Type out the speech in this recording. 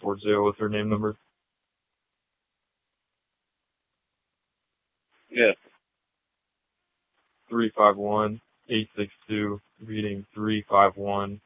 940 with her name number. Yeah. 351-862, reading 351-862.